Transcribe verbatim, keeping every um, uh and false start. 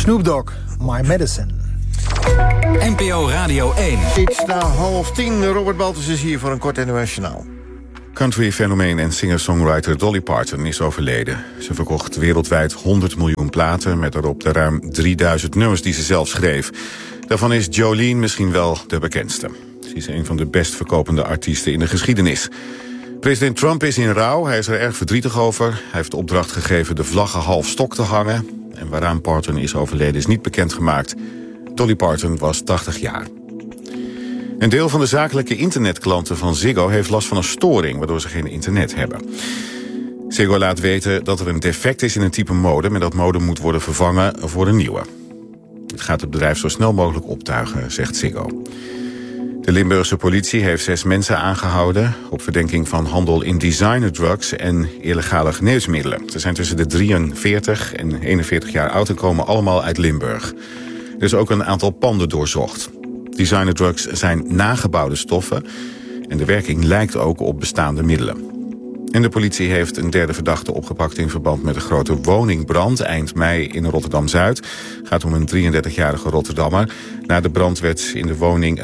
Snoop Dogg, My Medicine. N P O Radio één. Iets na half tien. Robert Baltus is hier voor een kort N O S-journaal. Country-fenomeen en singer-songwriter Dolly Parton is overleden. Ze verkocht wereldwijd honderd miljoen platen... met daarop de ruim drieduizend nummers die ze zelf schreef. Daarvan is Jolene misschien wel de bekendste. Ze is een van de best verkopende artiesten in de geschiedenis. President Trump is in rouw, hij is er erg verdrietig over. Hij heeft de opdracht gegeven de vlaggen half stok te hangen. En waaraan Parton is overleden is niet bekendgemaakt. Dolly Parton was tachtig jaar. Een deel van de zakelijke internetklanten van Ziggo heeft last van een storing, waardoor ze geen internet hebben. Ziggo laat weten dat er een defect is in een type modem en dat modem moet worden vervangen voor een nieuwe. Dit gaat het bedrijf zo snel mogelijk optuigen, zegt Ziggo. De Limburgse politie heeft zes mensen aangehouden op verdenking van handel in designerdrugs en illegale geneesmiddelen. Ze zijn tussen de drieënveertig en eenenveertig jaar oud en komen allemaal uit Limburg. Er is ook een aantal panden doorzocht. Designerdrugs zijn nagebouwde stoffen en de werking lijkt ook op bestaande middelen. En de politie heeft een derde verdachte opgepakt in verband met een grote woningbrand eind mei in Rotterdam-Zuid. Het gaat om een drieëndertigjarige Rotterdammer. Na de brand werd in de woning